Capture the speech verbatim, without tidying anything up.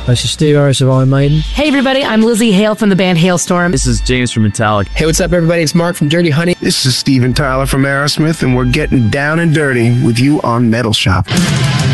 This is Steve Harris of Iron Maiden. Hey everybody, I'm Lizzie Hale from the band Hailstorm. This is James from Metallica. Hey, what's up everybody? It's Mark from Dirty Honey. This is Steven Tyler from Aerosmith, and we're getting down and dirty with you on Metal Shop.